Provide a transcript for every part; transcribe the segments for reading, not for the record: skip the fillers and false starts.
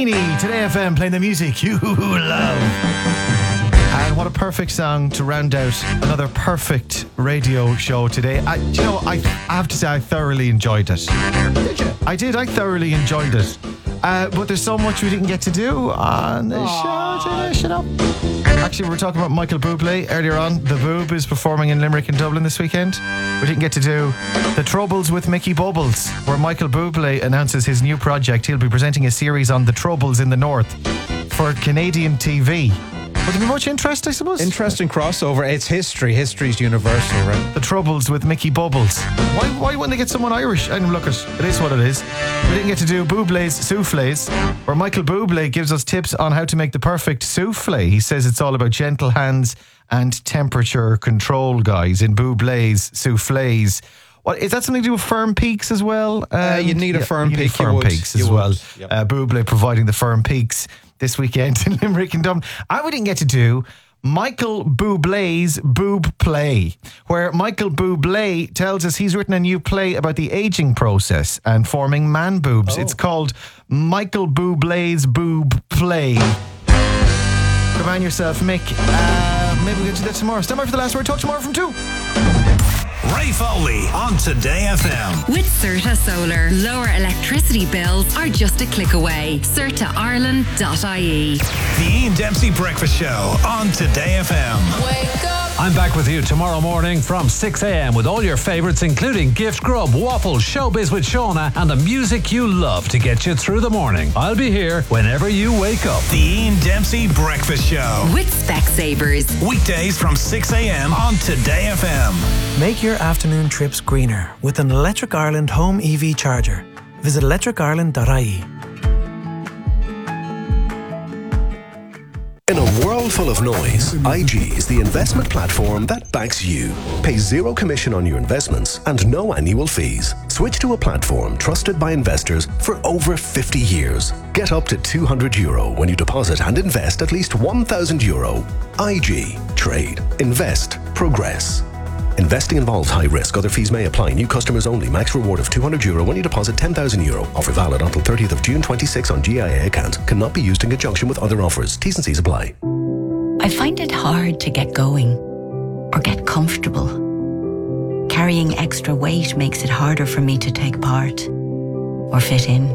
Sweeney, Today FM, playing the music you love. And what a perfect song to round out another perfect radio show today. I have to say I thoroughly enjoyed it. Did you? I did. I thoroughly enjoyed it. But there's so much we didn't get to do on the show today. Shut up. Actually, we were talking about Michael Bublé earlier on. The Boob is performing in Limerick and Dublin this weekend. We didn't get to do The Troubles with Mickey Bubbles, where Michael Bublé announces his new project. He'll be presenting a series on the Troubles in the North for Canadian TV. Would there be much interest, I suppose? Interesting crossover. It's history. History's universal, right? The Troubles with Mickey Bubbles. Why wouldn't they get someone Irish? And look, it is what it is. We didn't get to do Bublé's Soufflés, where Michael Bublé gives us tips on how to make the perfect soufflé. He says it's all about gentle hands and temperature control, guys, in Bublé's Soufflés. What, is that something to do with firm peaks as well? You need a firm peak. Firm peaks as well. Yep. Bublé providing the firm peaks this weekend in Limerick and Dublin. We didn't get to do Michael Bublé's Boob Play, where Michael Bublé tells us he's written a new play about the aging process and forming man boobs. It's called Michael Bublé's Boob Play. Come on yourself, Mick. Maybe we'll get to that tomorrow. Stand by for the last word. Talk tomorrow from 2. Ray Foley on Today FM. With Certa Solar, lower electricity bills are just a click away. CertaIreland.ie. The Ian Dempsey Breakfast Show on Today FM. Wake up. I'm back with you tomorrow morning from 6 a.m. with all your favourites, including Gift Grub, Waffles, Showbiz with Shauna, and the music you love to get you through the morning. I'll be here whenever you wake up. The Ian Dempsey Breakfast Show. With Specsavers. Weekdays from 6 a.m. on Today FM. Make your afternoon trips greener with an Electric Ireland home EV charger. Visit electricireland.ie. In a world full of noise, IG is the investment platform that backs you. Pay zero commission on your investments and no annual fees. Switch to a platform trusted by investors for over 50 years. Get up to €200 when you deposit and invest at least €1,000. IG. Trade. Invest. Progress. Investing involves high risk. Other fees may apply. New customers only. Max reward of €200 when you deposit €10,000. Offer valid until 30th of June 26 on GIA account. Cannot be used in conjunction with other offers. T's and C's apply. I find it hard to get going or get comfortable. Carrying extra weight makes it harder for me to take part or fit in.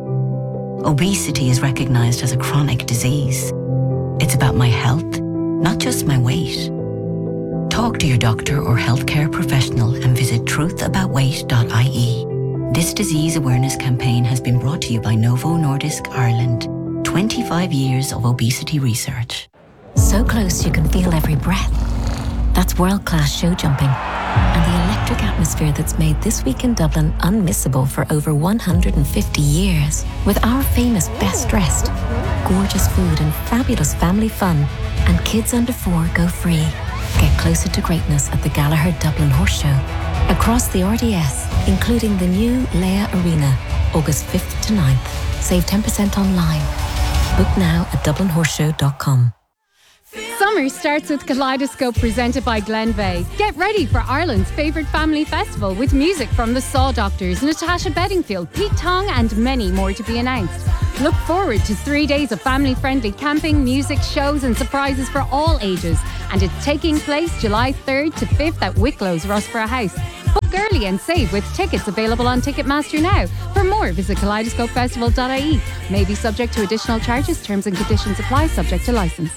Obesity is recognized as a chronic disease. It's about my health, not just my weight. Talk to your doctor or healthcare professional and visit truthaboutweight.ie. This disease awareness campaign has been brought to you by Novo Nordisk Ireland. 25 years of obesity research. So close you can feel every breath. That's world-class show jumping. And the electric atmosphere that's made this week in Dublin unmissable for over 150 years. With our famous Best Dressed, gorgeous food and fabulous family fun. And kids under 4 go free. Get closer to greatness at the Gallagher Dublin Horse Show. Across the RDS, including the new Leia Arena, August 5th to 9th. Save 10% online. Book now at dublinhorseshow.com. Summer starts with Kaleidoscope presented by Glenveigh. Get ready for Ireland's favourite family festival with music from the Saw Doctors, Natasha Bedingfield, Pete Tong and many more to be announced. Look forward to 3 days of family-friendly camping, music, shows and surprises for all ages. And it's taking place July 3rd to 5th at Wicklow's Rossborough House. Book early and save with tickets available on Ticketmaster now. For more, visit kaleidoscopefestival.ie. May be subject to additional charges. Terms and conditions apply, subject to licence.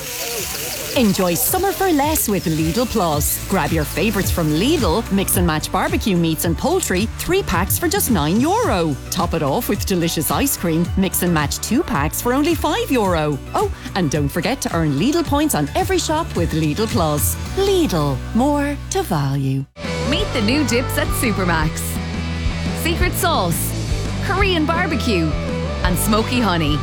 Enjoy summer for less with Lidl Plus. Grab your favourites from Lidl, mix and match barbecue meats and poultry, 3 packs for just €9. Top it off with delicious ice cream, mix and match 2 packs for only €5. Oh, and don't forget to earn Lidl points on every shop with Lidl Plus. Lidl, more to value. Meet the new dips at Supermax. Secret sauce, Korean barbecue, and smoky honey.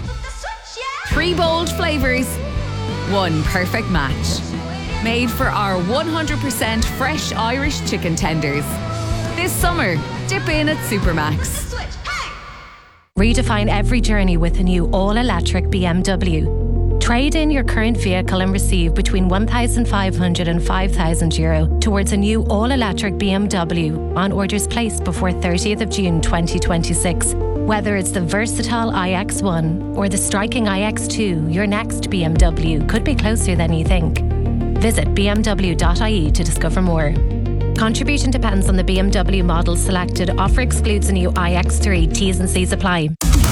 3 bold flavours. 1 perfect match. Made for our 100% fresh Irish chicken tenders. This summer, dip in at Supermax. Redefine every journey with a new all-electric BMW. Trade in your current vehicle and receive between €1,500 and €5,000 towards a new all-electric BMW on orders placed before 30th of June 2026. Whether it's the versatile iX1 or the striking iX2, your next BMW could be closer than you think. Visit bmw.ie to discover more. Contribution depends on the BMW model selected. Offer excludes the new iX3. T's and C's apply.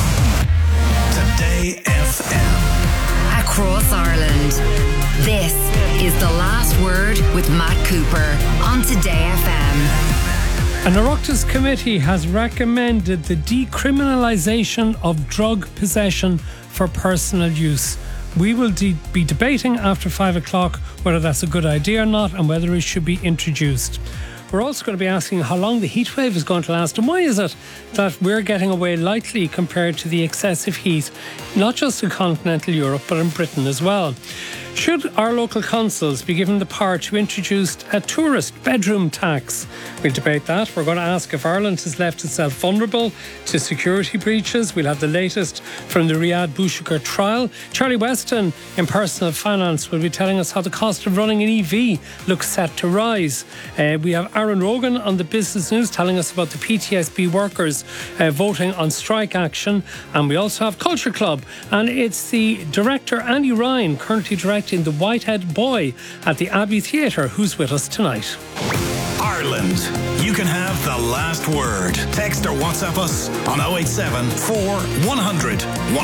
Today FM. Across Ireland. This is The Last Word with Matt Cooper on Today FM. An Oireachtas committee has recommended the decriminalisation of drug possession for personal use. We will be debating after 5 o'clock whether that's a good idea or not and whether it should be introduced. We're also going to be asking how long the heat wave is going to last and why is it that we're getting away lightly compared to the excessive heat, not just in continental Europe but in Britain as well. Should our local councils be given the power to introduce a tourist bedroom tax? We'll debate that. We're going to ask if Ireland has left itself vulnerable to security breaches. We'll have the latest from the Riyadh Bouchakar trial. Charlie Weston in Personal Finance will be telling us how the cost of running an EV looks set to rise. We have Aaron Rogan on the Business News telling us about the PTSB workers voting on strike action. And we also have Culture Club. And it's the director, Andy Ryan, currently directing The Whitehead Boy at the Abbey Theatre, who's with us tonight. Ireland, you can have the last word. Text or WhatsApp us on 087 4100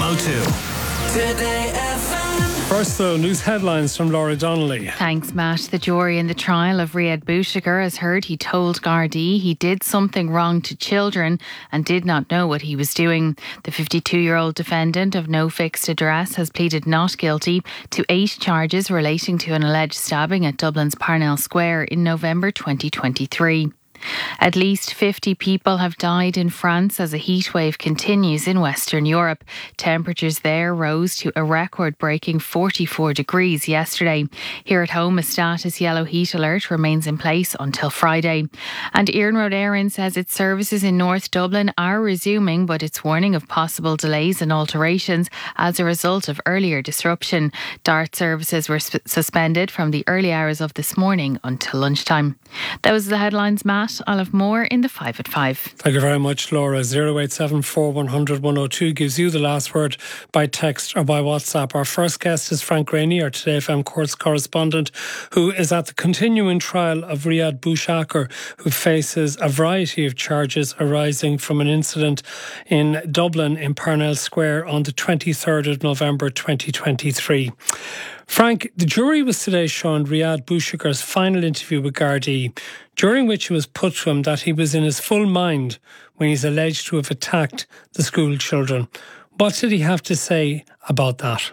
102. Today FM. First, though, news headlines from Laura Donnelly. Thanks, Matt. The jury in the trial of Riyadh Bouchakar has heard he told Gardaí he did something wrong to children and did not know what he was doing. The 52-year-old defendant of no fixed address has pleaded not guilty to 8 charges relating to an alleged stabbing at Dublin's Parnell Square in November 2023. At least 50 people have died in France as a heatwave continues in Western Europe. Temperatures there rose to a record-breaking 44 degrees yesterday. Here at home, a status yellow heat alert remains in place until Friday. And Iarnród Éireann says its services in North Dublin are resuming, but it's warning of possible delays and alterations as a result of earlier disruption. DART services were suspended from the early hours of this morning until lunchtime. Those are the headlines, Matt. I'll have more in the 5 at 5. Thank you very much, Laura. 087 4100 102 gives you the last word by text or by WhatsApp. Our first guest is Frank Rainey, our Today FM courts correspondent, who is at the continuing trial of Riyadh Bouchakar, who faces a variety of charges arising from an incident in Dublin in Parnell Square on the 23rd of November 2023. Frank, the jury was today shown Riyadh Bouchakar's final interview with Gardaí, during which it was put to him that he was in his full mind when he's alleged to have attacked the school children. What did he have to say about that?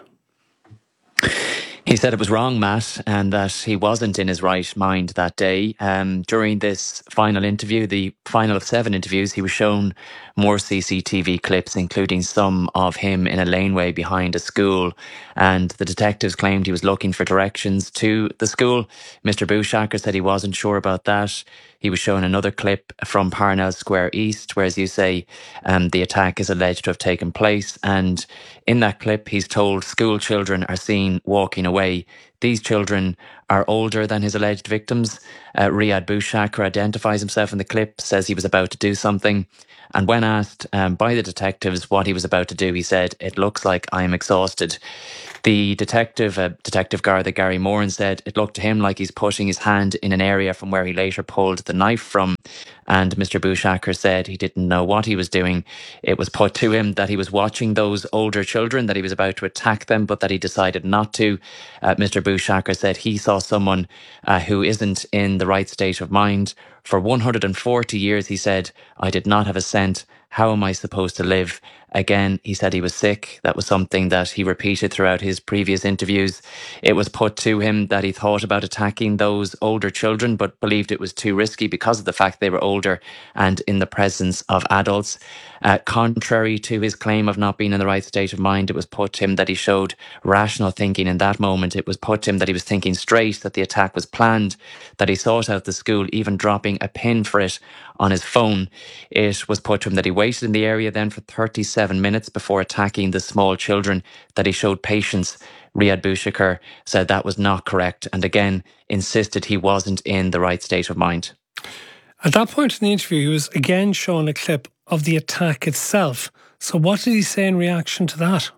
He said it was wrong, Matt, and that he wasn't in his right mind that day. During this final interview, the final of 7 interviews, he was shown more CCTV clips, including some of him in a laneway behind a school. And the detectives claimed he was looking for directions to the school. Mr. Bouchakar said he wasn't sure about that. He was shown another clip from Parnell Square East, where, as you say, the attack is alleged to have taken place. And in that clip, he's told school children are seen walking away. These children are older than his alleged victims. Riyadh Bouchakar identifies himself in the clip, says he was about to do something. And when asked by the detectives what he was about to do, he said, "It looks like I am exhausted." The detective, Detective Garda Gary Moran, said it looked to him like he's putting his hand in an area from where he later pulled the knife from. And Mr. Bouchakar said he didn't know what he was doing. It was put to him that he was watching those older children, that he was about to attack them, but that he decided not to. Mr. Bouchakar said he saw someone who isn't in the right state of mind. For 140 years, he said, "I did not have a cent. How am I supposed to live?" Again, he said he was sick. That was something that he repeated throughout his previous interviews. It was put to him that he thought about attacking those older children, but believed it was too risky because of the fact they were older and in the presence of adults. Contrary to his claim of not being in the right state of mind, it was put to him that he showed rational thinking in that moment. It was put to him that he was thinking straight, that the attack was planned, that he sought out the school, even dropping a pin for it on his phone. It was put to him that he waited in the area then for 37 minutes before attacking the small children, that he showed patience. Riyadh Bouchakar said that was not correct and again insisted he wasn't in the right state of mind. At that point in the interview, he was again shown a clip of the attack itself. So what did he say in reaction to that?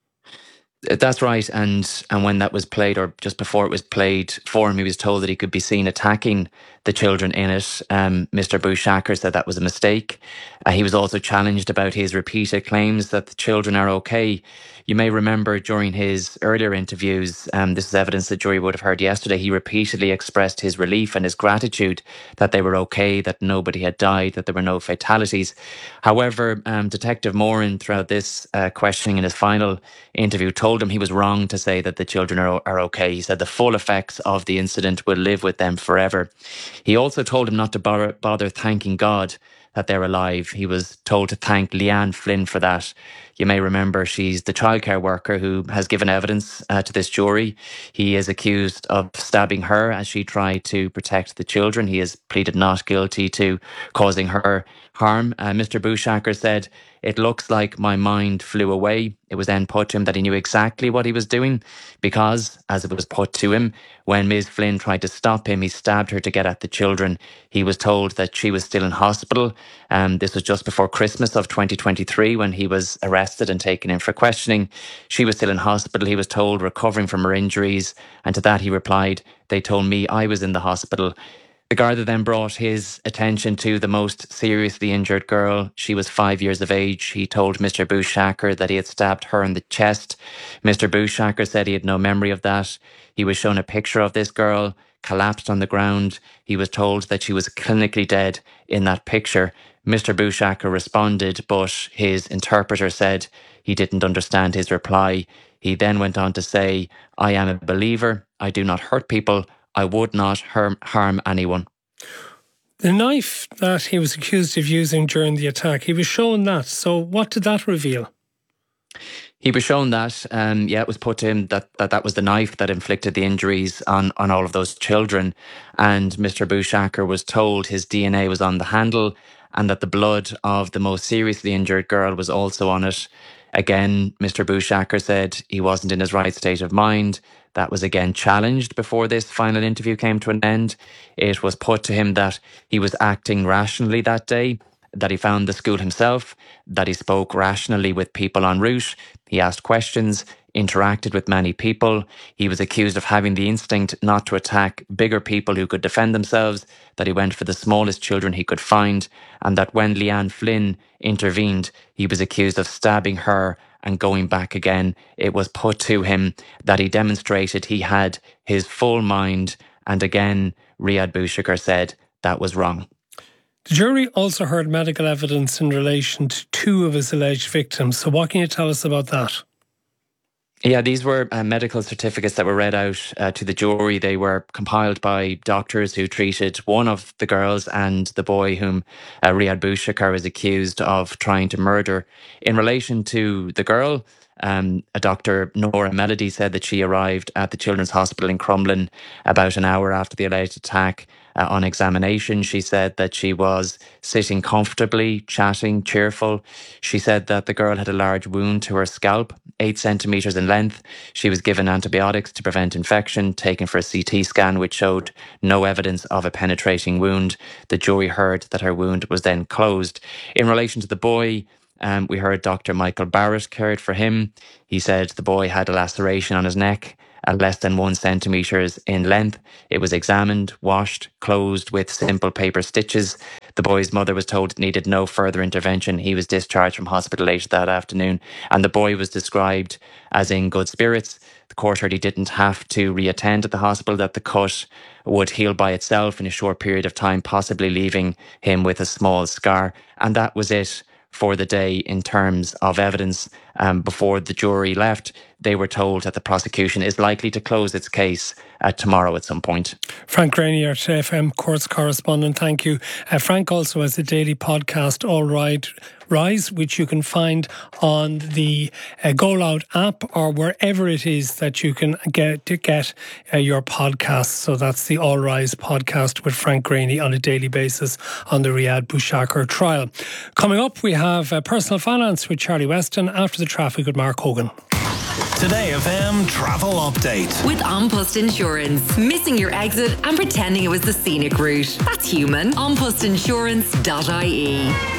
That's right. And when that was played, or just before it was played for him, he was told that he could be seen attacking the children in it. Mr. Bushakar said that was a mistake. He was also challenged about his repeated claims that the children are okay. You may remember during his earlier interviews, this is evidence the jury would have heard yesterday, he repeatedly expressed his relief and his gratitude that they were okay, that nobody had died, that there were no fatalities. However, Detective Moran, throughout this questioning in his final interview, told him he was wrong to say that the children are okay. He said the full effects of the incident will live with them forever. He also told him not to bother thanking God that they're alive. He was told to thank Leanne Flynn for that. You may remember she's the childcare worker who has given evidence to this jury. He is accused of stabbing her as she tried to protect the children. He has pleaded not guilty to causing her harm. Mr. Bushakar said, "It looks like my mind flew away." It was then put to him that he knew exactly what he was doing because, as it was put to him, when Ms. Flynn tried to stop him, he stabbed her to get at the children. He was told that she was still in hospital. This was just before Christmas of 2023 when he was arrested and taken in for questioning. She was still in hospital, he was told, recovering from her injuries. And to that he replied, "They told me I was in the hospital." The Garda then brought his attention to the most seriously injured girl. She was 5 years of age. He told Mr. Bushakar that he had stabbed her in the chest. Mr. Bushakar said he had no memory of that. He was shown a picture of this girl collapsed on the ground. He was told that she was clinically dead in that picture. Mr. Bushakar responded, but his interpreter said he didn't understand his reply. He then went on to say, "I am a believer. I do not hurt people. I would not harm anyone." The knife that he was accused of using during the attack, he was shown that. So what did that reveal? He was shown that, it was put to him that was the knife that inflicted the injuries on all of those children. And Mr. Bushakar was told his DNA was on the handle and that the blood of the most seriously injured girl was also on it. Again, Mr. Bushakar said he wasn't in his right state of mind. That was again challenged before this final interview came to an end. It was put to him that he was acting rationally that day, that he found the school himself, that he spoke rationally with people en route. He asked questions, interacted with many people. He was accused of having the instinct not to attack bigger people who could defend themselves, that he went for the smallest children he could find, and that when Leanne Flynn intervened, he was accused of stabbing her and going back again. It was put to him that he demonstrated he had his full mind, and again, Riyad Bushakar said that was wrong. The jury also heard medical evidence in relation to two of his alleged victims. So what can you tell us about that? Yeah, these were medical certificates that were read out to the jury. They were compiled by doctors who treated one of the girls and the boy whom Riyad Bushakar is accused of trying to murder. In relation to the girl, a Dr. Nora Melody said that she arrived at the Children's Hospital in Crumlin about an hour after the alleged attack. On examination, she said that she was sitting comfortably, chatting, cheerful. She said that the girl had a large wound to her scalp, 8 centimetres in length. She was given antibiotics to prevent infection, taken for a CT scan, which showed no evidence of a penetrating wound. The jury heard that her wound was then closed. In relation to the boy, we heard Dr. Michael Barrett cared for him. He said the boy had a laceration on his neck, less than 1 centimetres in length. It was examined, washed, closed with simple paper stitches. The boy's mother was told it needed no further intervention. He was discharged from hospital later that afternoon, and the boy was described as in good spirits. The court heard he didn't have to reattend at the hospital, that the cut would heal by itself in a short period of time, possibly leaving him with a small scar. And that was it for the day in terms of evidence. Before the jury left, they were told that the prosecution is likely to close its case tomorrow at some point. Frank Greaney, our FM Courts correspondent, thank you. Frank also has a daily podcast, All Right Rise, which you can find on the Go Loud app or wherever it is that you can get your podcasts. So that's the All Rise podcast with Frank Greaney on a daily basis on the Riyad Bushakar trial. Coming up, we have Personal Finance with Charlie Weston after the traffic with Mark Hogan. Today FM travel update. With An Post Insurance. Missing your exit and pretending it was the scenic route. That's human. AnPostInsurance.ie.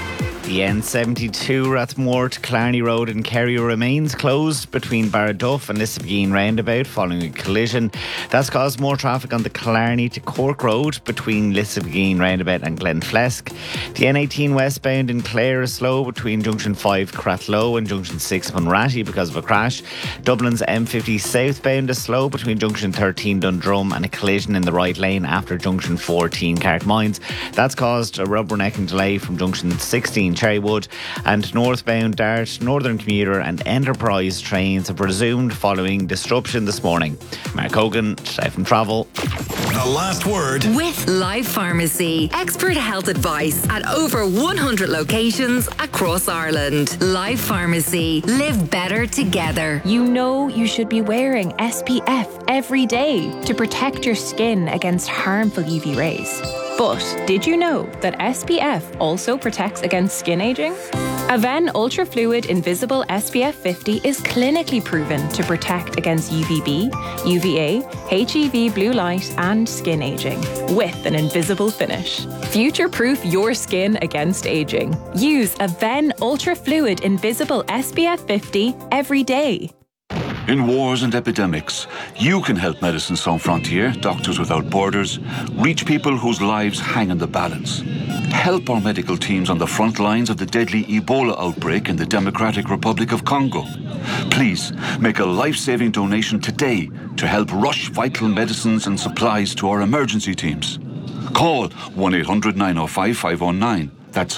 The N72 Rathmore to Clarny Road in Kerry remains closed between Barraduff and Lissabean roundabout following a collision. That's caused more traffic on the Clarny to Cork Road between Lissabean roundabout and Glenflesk. The N18 westbound in Clare is slow between Junction 5 Cratloe and Junction 6 Munratty because of a crash. Dublin's M50 southbound is slow between Junction 13 Dundrum and a collision in the right lane after Junction 14 Carrickmines. That's caused a rubbernecking delay from Junction 16 Cherrywood, and northbound Dart, Northern Commuter and Enterprise trains have resumed following disruption this morning. Mark Hogan, South and Travel. The last word with Life Pharmacy. Expert health advice at over 100 locations across Ireland. Life Pharmacy. Live better together. You know you should be wearing SPF every day to protect your skin against harmful UV rays. But did you know that SPF also protects against skin aging? Aven Ultra Fluid Invisible SPF 50 is clinically proven to protect against UVB, UVA, HEV blue light and skin aging with an invisible finish. Future-proof your skin against aging. Use Aven Ultra Fluid Invisible SPF 50 every day. In wars and epidemics, you can help Médecins Sans Frontières, Doctors Without Borders, reach people whose lives hang in the balance. Help our medical teams on the front lines of the deadly Ebola outbreak in the Democratic Republic of Congo. Please make a life-saving donation today to help rush vital medicines and supplies to our emergency teams. Call 1-800-905-509. That's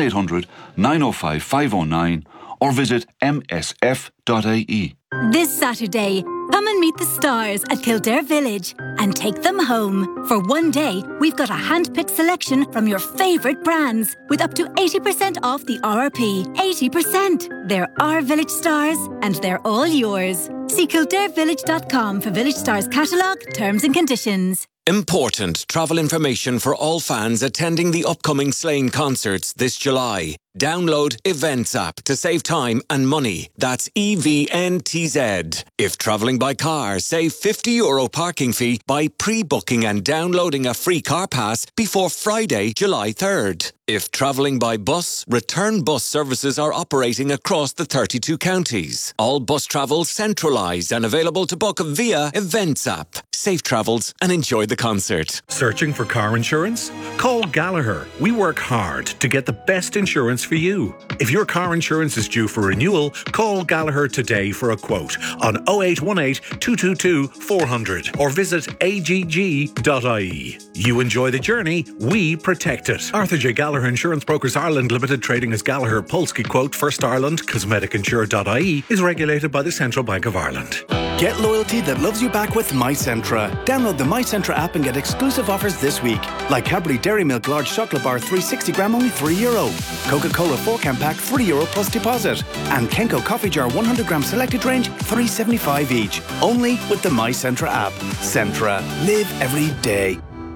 1-800-905-509 or visit msf.ie. This Saturday, come and meet the stars at Kildare Village and take them home. For one day, we've got a hand-picked selection from your favourite brands with up to 80% off the RRP. 80%! They're our Village stars and they're all yours. See kildarevillage.com for Village Stars catalogue, terms and conditions. Important travel information for all fans attending the upcoming Slane concerts this July. Download Events app to save time and money. That's EVNTZ. If travelling by car, save €50 parking fee by pre-booking and downloading a free car pass before Friday, July 3rd. If travelling by bus, return bus services are operating across the 32 counties. All bus travel centralised and available to book via Events app. Safe travels and enjoy the concert. Searching for car insurance? Call Gallagher. We work hard to get the best insurance for you. If your car insurance is due for renewal, call Gallagher today for a quote on 0818 222 400 or visit agg.ie. You enjoy the journey, we protect it. Arthur J. Gallagher Insurance Brokers Ireland Limited, trading as Gallagher Polski Quote First Ireland, cosmeticinsure.ie, is regulated by the Central Bank of Ireland. Get loyalty that loves you back with MyCentra. Download the MyCentra app and get exclusive offers this week, like Cadbury Dairy Milk Large Chocolate Bar 360 gram only €3. Coca-Cola 4-can pack €3 plus deposit. And Kenko Coffee Jar 100 gram selected range $3.75 each. Only with the MyCentra app. Centra. Live every day.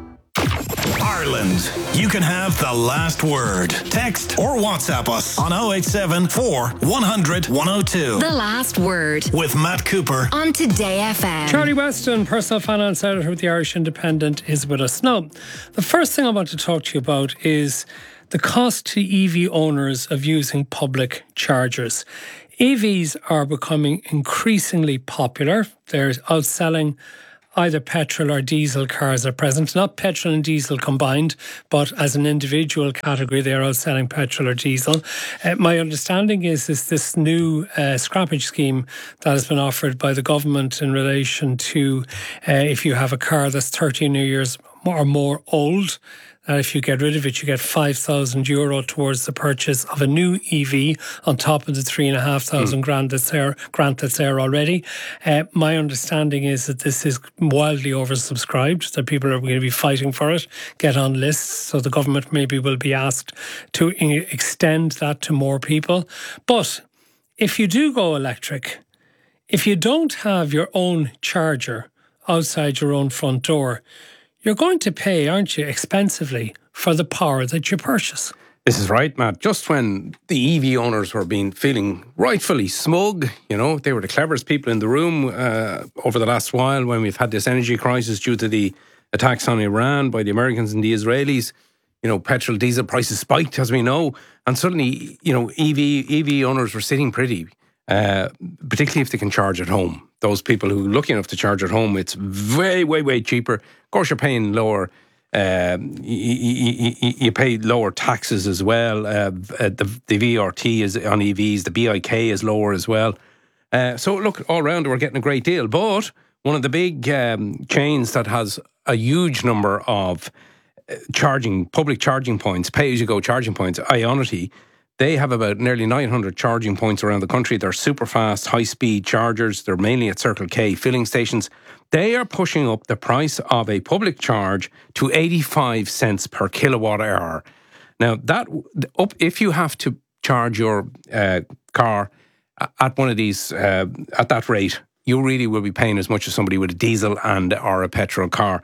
Ireland. You can have the last word. Text or WhatsApp us on 087 4 100 102. The last word with Matt Cooper on Today FM. Charlie Weston, personal finance editor with the Irish Independent, is with us. Now, the first thing I want to talk to you about is the cost to EV owners of using public chargers. EVs are becoming increasingly popular. They're outselling either petrol or diesel cars at present. Not petrol and diesel combined, but as an individual category, they are outselling petrol or diesel. My understanding is this new scrappage scheme that has been offered by the government in relation to if you have a car that's 13 years or more old, if you get rid of it, you get €5,000 towards the purchase of a new EV on top of the $3,500 grant that's there already. My understanding is that this is wildly oversubscribed, that people are going to be fighting for it, get on lists, so the government maybe will be asked to extend that to more people. But if you do go electric, if you don't have your own charger outside your own front door, you're going to pay, aren't you, expensively for the power that you purchase. This is right, Matt. Just when the EV owners were feeling rightfully smug, you know, they were the cleverest people in the room over the last while when we've had this energy crisis due to the attacks on Iran by the Americans and the Israelis. petrol, diesel prices spiked, as we know, and suddenly, EV owners were sitting pretty, particularly if they can charge at home. Those people who are lucky enough to charge at home, it's way, way, way cheaper. Of course, you're paying lower. You pay lower taxes as well. The VRT is on EVs. The BIK is lower as well. So look, all round we're getting a great deal. But one of the big chains that has a huge number of public charging points, pay-as-you-go charging points, Ionity, they have about nearly 900 charging points around the country. They're super fast, high-speed chargers. They're mainly at Circle K filling stations. They are pushing up the price of a public charge to 85 cents per kilowatt hour. Now, if you have to charge your car at one of these, at that rate, you really will be paying as much as somebody with a diesel or a petrol car.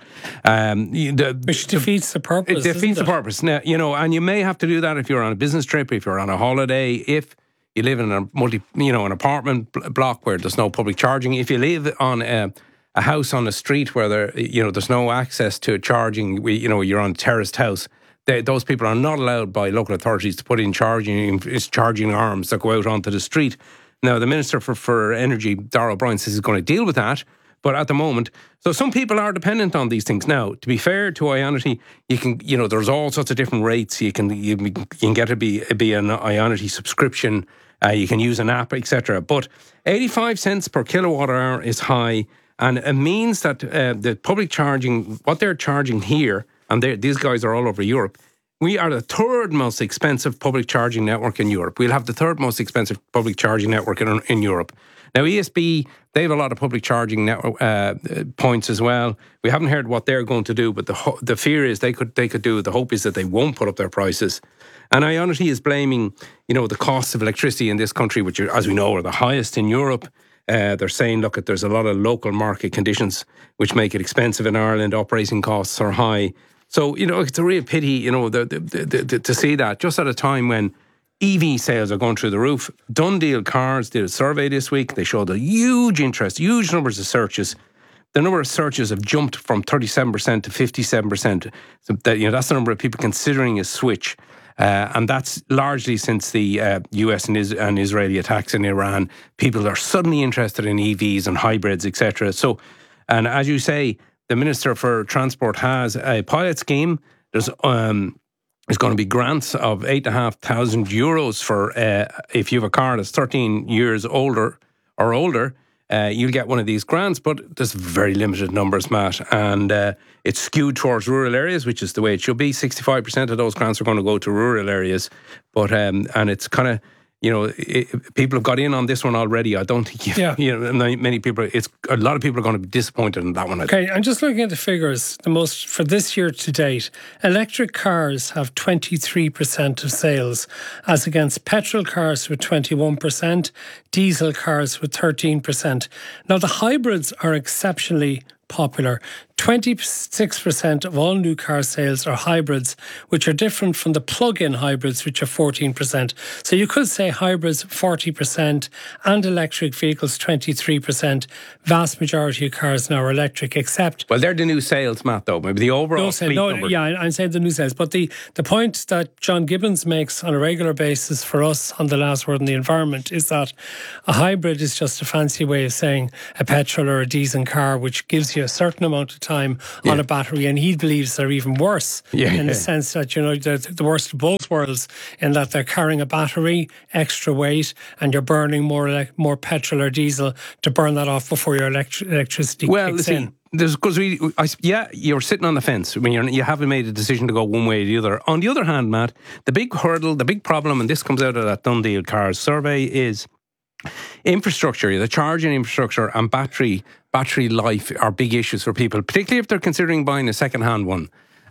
Which defeats the purpose. It defeats the purpose. Now, and you may have to do that if you're on a business trip, if you're on a holiday, if you live in an apartment block where there's no public charging. If you live on a house on a street where there's no access to charging, you're on a terraced house. Those people are not allowed by local authorities to put in charging arms that go out onto the street. Now, the Minister for Energy, Darrell O'Brien, says he's going to deal with that. But at the moment, so some people are dependent on these things. Now, to be fair to Ionity, you can, there's all sorts of different rates. You can get it be an Ionity subscription. You can use an app, etc. But 85 cents per kilowatt hour is high, and it means that the public charging, what they're charging here, and these guys are all over Europe. We are the third most expensive public charging network in Europe. We'll have the third most expensive public charging network in Europe. Now, ESB, they have a lot of public charging network points as well. We haven't heard what they're going to do, but the fear is they could do. The hope is that they won't put up their prices. And Ionity is blaming, the costs of electricity in this country, which, as we know, are the highest in Europe. They're saying, look, there's a lot of local market conditions which make it expensive in Ireland. Operating costs are high. So, it's a real pity, to see that just at a time when EV sales are going through the roof. DoneDeal Cars did a survey this week. They showed a huge interest, huge numbers of searches. The number of searches have jumped from 37% to 57%. So that's the number of people considering a switch. And that's largely since the US and Israeli attacks in Iran. People are suddenly interested in EVs and hybrids, etc. So, and as you say, the Minister for Transport has a pilot scheme. There's going to be grants of €8,500 for if you have a car that's 13 years older or older, you'll get one of these grants, but there's very limited numbers, Matt, and it's skewed towards rural areas, which is the way it should be. 65% of those grants are going to go to rural areas, but and it's kind of, people have got in on this one already. I don't think many people. A lot of people are going to be disappointed in that one. Okay, I'm just looking at the figures. The most for this year to date, electric cars have 23% of sales, as against petrol cars with 21%, diesel cars with 13%. Now the hybrids are exceptionally popular. 26% of all new car sales are hybrids, which are different from the plug-in hybrids, which are 14%. So you could say hybrids 40% and electric vehicles 23%. Vast majority of cars now are electric, except... Well, they're the new sales, Matt, though. Maybe the overall fleet number. Yeah, I'm saying the new sales. But the point that John Gibbons makes on a regular basis for us on The Last Word on the Environment is that a hybrid is just a fancy way of saying a petrol or a diesel car, which gives you a certain amount of time on a battery, and he believes they're even worse in the sense that they're the worst of both worlds, in that they're carrying a battery, extra weight, and you're burning more petrol or diesel to burn that off before your electricity kicks in. Because you're sitting on the fence. I mean, you haven't made a decision to go one way or the other. On the other hand, Matt, the big hurdle, the big problem, and this comes out of that DoneDeal Cars survey, is infrastructure. The charging infrastructure and battery life are big issues for people, particularly if they're considering buying a second-hand one.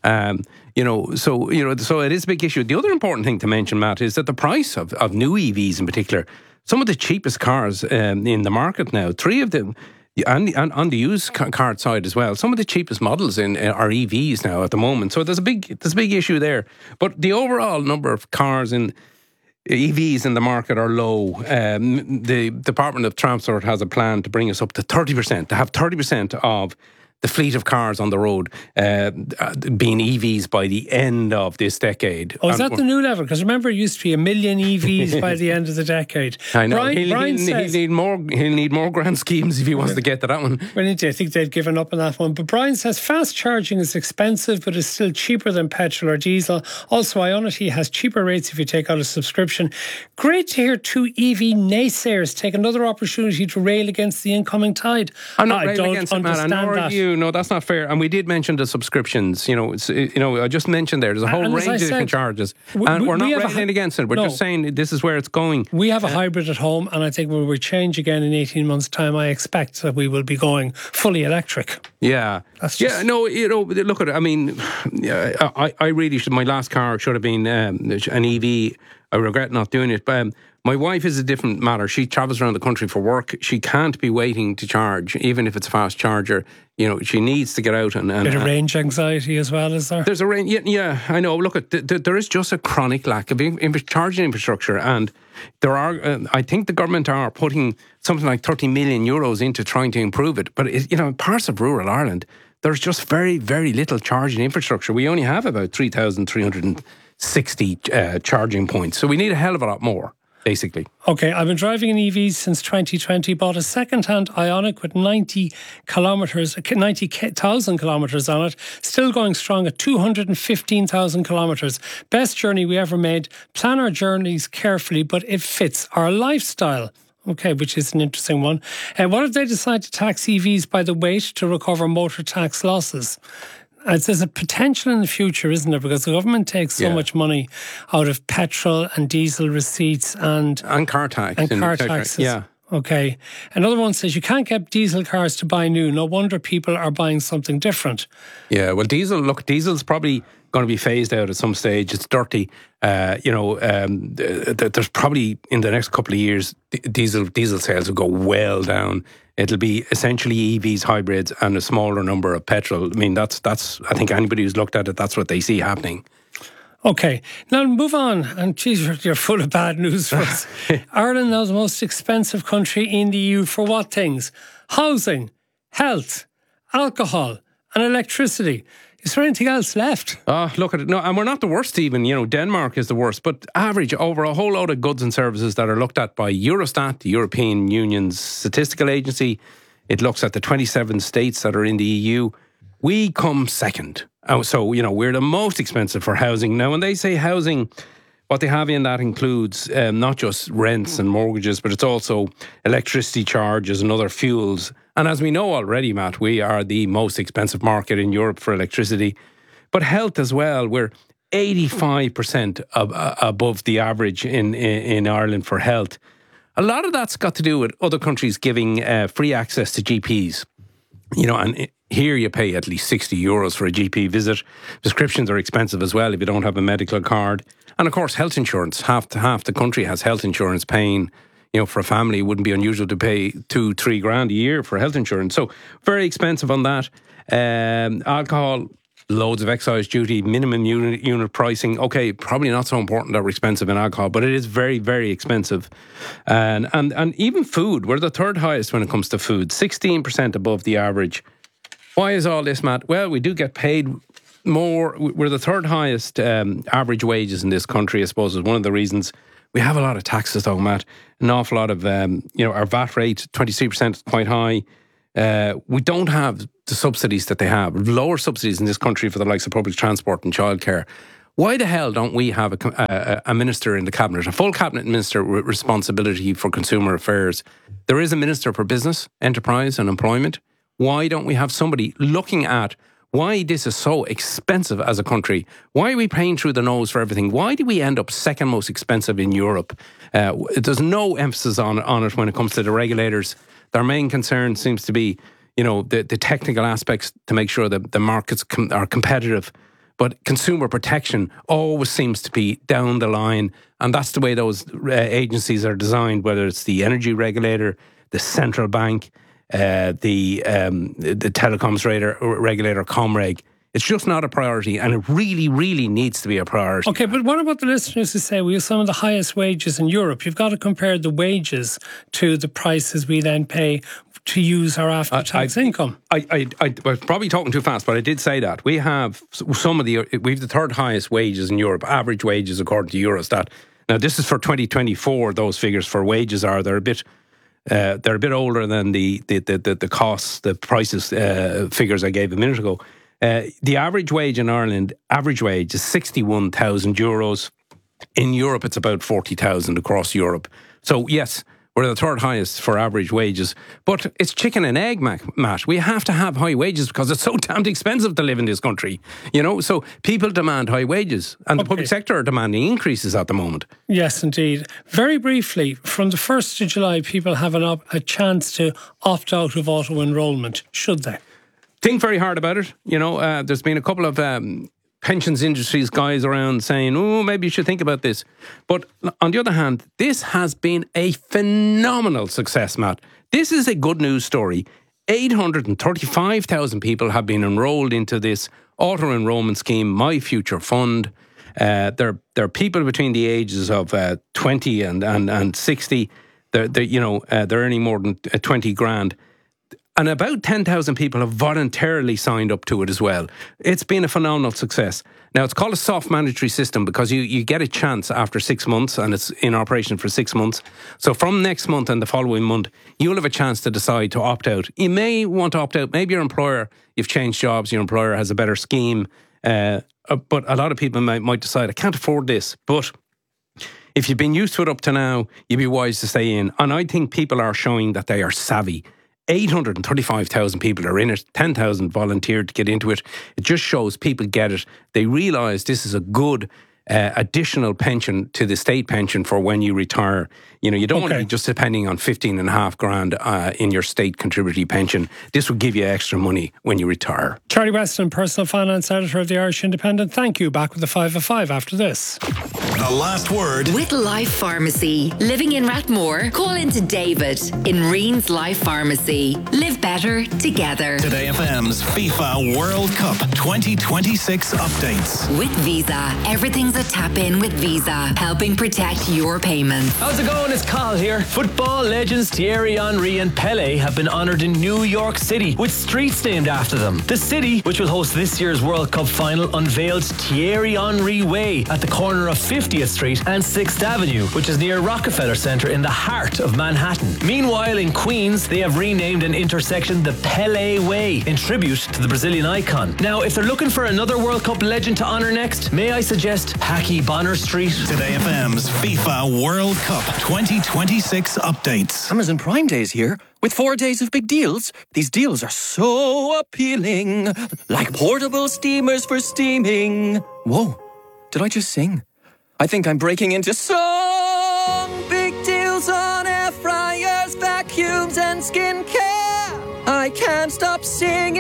So it is a big issue. The other important thing to mention, Matt, is that the price of new EVs in particular, some of the cheapest cars in the market now, three of them, and on the used car side as well, some of the cheapest models are EVs now at the moment. So there's a big issue there. But the overall number of cars in EVs in the market are low. The Department of Transport has a plan to bring us up to 30%, to have 30% of the fleet of cars on the road being EVs by the end of this decade. Oh, is that the new level? Because remember, it used to be 1 million EVs by the end of the decade. I know. Brian says, he'll need more grand schemes if he wants to get to that one. Well, I think they've given up on that one. But Brian says fast charging is expensive, but is still cheaper than petrol or diesel. Also, Ionity has cheaper rates if you take out a subscription. Great to hear two EV naysayers take another opportunity to rail against the incoming tide. I'm not I don't against it, man. understand I know that. you. No, that's not fair. And we did mention the subscriptions. I just mentioned there's a whole range of different charges, and we're not railing against it. We're just saying this is where it's going. We have a hybrid at home, and I think when we change again in 18 months' time, I expect that we will be going fully electric. Yeah, look at it. I mean, I really should. My last car should have been an EV. I regret not doing it, but. My wife is a different matter. She travels around the country for work. She can't be waiting to charge, even if it's a fast charger. She needs to get out and bit of range anxiety as well, is there? There's a range. Yeah, I know. Look, there is just a chronic lack of charging infrastructure, and there are. I think the government are putting something like 30 million euros into trying to improve it. But parts of rural Ireland, there's just very, very little charging infrastructure. We only have about 3,360 charging points, so we need a hell of a lot more. Basically. Okay, I've been driving an EV since 2020, bought a second-hand Ioniq with 90,000 kilometres on it, still going strong at 215,000 kilometres. Best journey we ever made. Plan our journeys carefully, but it fits our lifestyle. Okay, which is an interesting one. What if they decide to tax EVs by the weight to recover motor tax losses? There's a potential in the future, isn't there? Because the government takes so much money out of petrol and diesel receipts and car tax. And car taxes. Yeah. Okay. Another one says you can't get diesel cars to buy new. No wonder people are buying something different. Yeah, well, diesel's probably going to be phased out at some stage. It's dirty. There's probably in the next couple of years, diesel sales will go well down. It'll be essentially EVs, hybrids, and a smaller number of petrol. I mean, that's. I think anybody who's looked at it, that's what they see happening. Okay, now move on. And geez, you're full of bad news for us. Ireland now is the most expensive country in the EU for what things? Housing, health, alcohol, and electricity. Is there anything else left? Look at it. No, and we're not the worst even. Denmark is the worst. But average over a whole load of goods and services that are looked at by Eurostat, the European Union's statistical agency, it looks at the 27 states that are in the EU. We come second. So, we're the most expensive for housing. Now, when they say housing, what they have in that includes not just rents and mortgages, but it's also electricity charges and other fuels. And as we know already, Matt, we are the most expensive market in Europe for electricity. But health as well, we're 85% above the average in Ireland for health. A lot of that's got to do with other countries giving free access to GPs. And here you pay at least €60 for a GP visit. Prescriptions are expensive as well if you don't have a medical card. And of course, health insurance. Half the country has health insurance paying. For a family, it wouldn't be unusual to pay 2-3 grand a year for health insurance. So very expensive on that. Alcohol, loads of excise duty, minimum unit pricing. Okay, probably not so important that we're expensive in alcohol, but it is very, very expensive. And even food, we're the third highest when it comes to food, 16% above the average. Why is all this, Matt? Well, we do get paid more. We're the third highest average wages in this country, I suppose, is one of the reasons. We have a lot of taxes, though, Matt. An awful lot of, our VAT rate, 23%, is quite high. We don't have the subsidies that they have. Lower subsidies in this country for the likes of public transport and childcare. Why the hell don't we have a minister in the cabinet, a full cabinet minister with responsibility for consumer affairs? There is a minister for business, enterprise and employment. Why don't we have somebody looking at why this is so expensive as a country? Why are we paying through the nose for everything? Why do we end up second most expensive in Europe? There's no emphasis on it when it comes to the regulators. Their main concern seems to be, the technical aspects to make sure that the markets are competitive. But consumer protection always seems to be down the line. And that's the way those agencies are designed, whether it's the energy regulator, the central bank, the telecoms regulator, Comreg. It's just not a priority, and it really, really needs to be a priority. Okay, but what about the listeners who say we have some of the highest wages in Europe? You've got to compare the wages to the prices we then pay to use our after-tax income. I was probably talking too fast, but I did say that. We have we have the third highest wages in Europe, average wages according to Eurostat. Now, this is for 2024. Those figures for wages they're a bit older than the costs, the prices figures I gave a minute ago. The average wage in Ireland, is 61,000 euros. In Europe, it's about 40,000 across Europe. So yes, we're the third highest for average wages. But it's chicken and egg, Matt. We have to have high wages because it's so damned expensive to live in this country. So people demand high wages, and the public sector are demanding increases at the moment. Yes, indeed. Very briefly, from the 1st of July, people have a chance to opt out of auto-enrolment, should they? Think very hard about it. There's been a couple of pensions industries guys around saying, maybe you should think about this. But on the other hand, this has been a phenomenal success, Matt. This is a good news story. 835,000 people have been enrolled into this auto-enrollment scheme, My Future Fund. They're people between the ages of 20 and 60. They're earning more than 20 grand. And about 10,000 people have voluntarily signed up to it as well. It's been a phenomenal success. Now, it's called a soft mandatory system because you get a chance after 6 months, and it's in operation for 6 months. So from next month and the following month, you'll have a chance to decide to opt out. You may want to opt out. Maybe your employer, you've changed jobs, your employer has a better scheme. But a lot of people might decide, I can't afford this. But if you've been used to it up to now, you'd be wise to stay in. And I think people are showing that they are savvy. 835,000 people are in it, 10,000 volunteered to get into it. It just shows people get it. They realise this is a good additional pension to the state pension for when you retire. You don't want to be just depending on 15.5 grand in your state contributory pension. This will give you extra money when you retire. Charlie Weston, personal finance editor of the Irish Independent. Thank you. Back with the 5 of 5 after this. The last word with Life Pharmacy. Living in Rathmore? Call into David in Reen's Life Pharmacy. Live better together. Today FM's FIFA World Cup 2026 updates. With Visa, everything's a tap in with Visa, helping protect your payments. How's it going? It's Carl here. Football legends Thierry Henry and Pelé have been honoured in New York City with streets named after them. The city, which will host this year's World Cup final, unveiled Thierry Henry Way at the corner of 50th Street and 6th Avenue, which is near Rockefeller Center in the heart of Manhattan. Meanwhile, in Queens, they have renamed an intersection the Pelé Way in tribute to the Brazilian icon. Now, if they're looking for another World Cup legend to honour next, may I suggest Packy Bonner Street? Today FM's FIFA World Cup 2026 updates. Amazon Prime Day is here with 4 days of big deals. These deals are so appealing, like portable steamers for steaming. Whoa, did I just sing? I think I'm breaking into song. Big deals on air fryers, vacuums and skincare. I can't stop singing.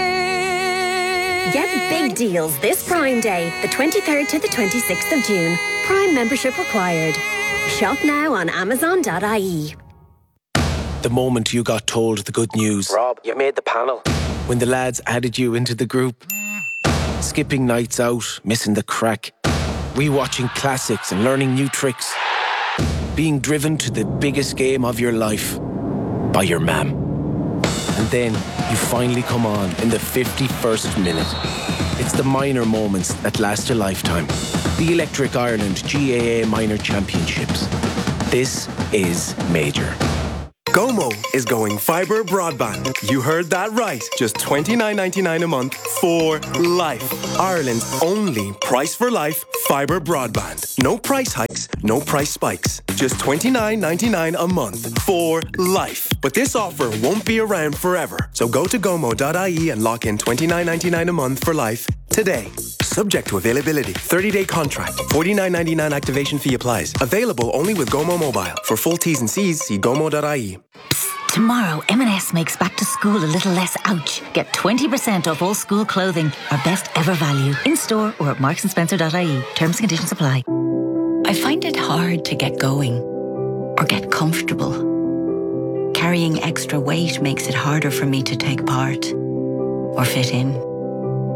Get big deals this Prime Day, the 23rd to the 26th of June. Prime membership required. Shop now on Amazon.ie. The moment you got told the good news. Rob, you made the panel. When the lads added you into the group. Skipping nights out, missing the crack. Rewatching classics and learning new tricks. Being driven to the biggest game of your life by your mam. And then you finally come on in the 51st minute. It's the minor moments that last a lifetime. The Electric Ireland GAA Minor Championships. This is major. Gomo is going fibre broadband. You heard that right. Just $29.99 a month for life. Ireland's only price for life fibre broadband. No price hikes, no price spikes. Just $29.99 a month for life. But this offer won't be around forever. So go to gomo.ie and lock in $29.99 a month for life today. Subject to availability. 30-day contract. $49.99 activation fee applies. Available only with Gomo Mobile. For full T's and C's, see gomo.ie. Tomorrow, M&S makes back to school a little less ouch. Get 20% off all school clothing. Our best ever value. In-store or at marksandspencer.ie. Terms and conditions apply. I find it hard to get going or get comfortable. Carrying extra weight makes it harder for me to take part or fit in.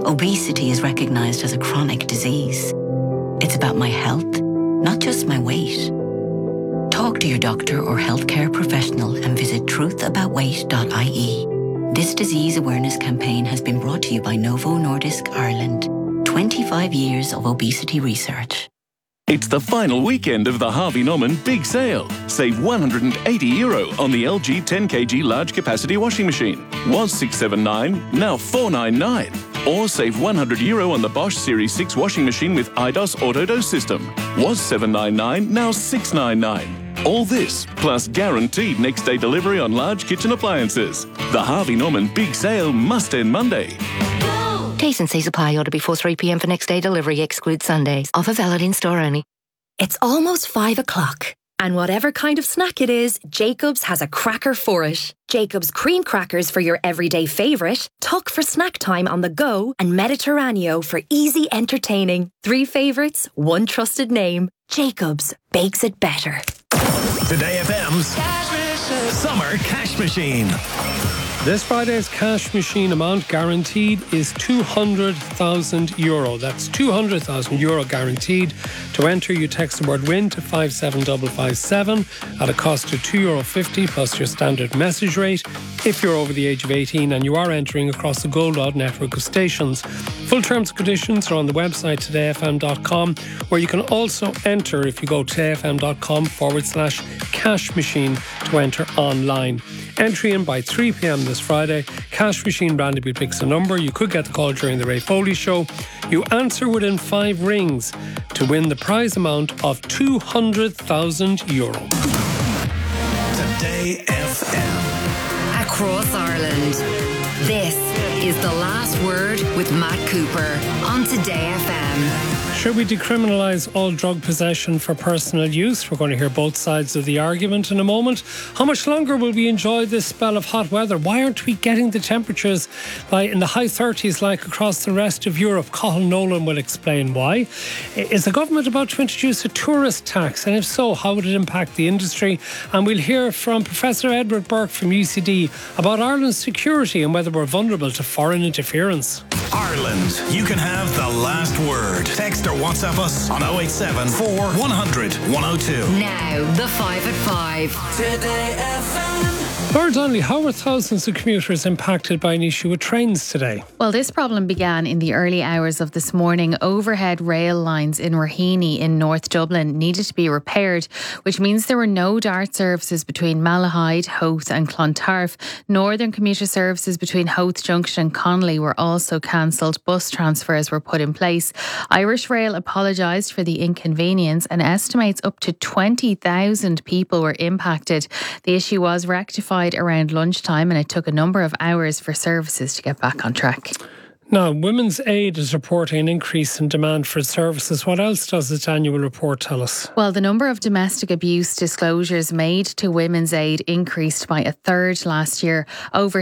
Obesity is recognised as a chronic disease. It's about my health, not just my weight. Talk to your doctor or healthcare professional and visit truthaboutweight.ie. This disease awareness campaign has been brought to you by Novo Nordisk Ireland. 25 years of obesity research. It's the final weekend of the Harvey Norman Big Sale. Save €180 on the LG 10kg large capacity washing machine. Was $679, now $499. Or save €100 on the Bosch Series 6 washing machine with IDOS Autodose system. Was $799, now $699. All this, plus guaranteed next day delivery on large kitchen appliances. The Harvey Norman Big Sale must end Monday. T's and C's apply. Order before 3 p.m. for next day delivery. Exclude Sundays. Offer valid in store only. It's almost 5 o'clock. And whatever kind of snack it is, Jacobs has a cracker for it. Jacobs cream crackers for your everyday favourite, Tuck for snack time on the go, and Mediterraneo for easy entertaining. 3 favourites, 1 trusted name. Jacobs bakes it better. Today FM's Summer Cash Machine. This Friday's cash machine amount guaranteed is €200,000. That's €200,000 guaranteed. To enter, you text the word WIN to 57557 at a cost of €2.50 plus your standard message rate. If you're over the age of 18 and you are entering across the Gold Rod network of stations. Full terms and conditions are on the website todayfm.com, where you can also enter if you go to todayfm.com/cash machine to enter online. Entry in by 3 p.m. this Friday. Cash machine randomly picks a number. You could get the call during the Ray Foley show. You answer within 5 rings to win the prize amount of €200,000. Today FM. Across Ireland. This is The Last Word with Matt Cooper on Today FM. Should we decriminalise all drug possession for personal use? We're going to hear both sides of the argument in a moment. How much longer will we enjoy this spell of hot weather? Why aren't we getting the temperatures in the high 30s like across the rest of Europe? Colin Nolan will explain why. Is the government about to introduce a tourist tax? And if so, how would it impact the industry? And we'll hear from Professor Edward Burke from UCD about Ireland's security and whether we're vulnerable to foreign interference. Ireland, you can have the last word. Text or WhatsApp us on 087 4100 102. Now, the 5 at 5. Today FM. Laura Donnelly, how were thousands of commuters impacted by an issue with trains today? Well, this problem began in the early hours of this morning. Overhead rail lines in Raheny in North Dublin needed to be repaired, which means there were no DART services between Malahide, Howth and Clontarf. Northern commuter services between Howth Junction and Connolly were also cancelled. Bus transfers were put in place. Irish Rail apologised for the inconvenience and estimates up to 20,000 people were impacted. The issue was rectified around lunchtime and it took a number of hours for services to get back on track. Now, Women's Aid is reporting an increase in demand for services. What else does its annual report tell us? Well, the number of domestic abuse disclosures made to Women's Aid increased by a third last year. Over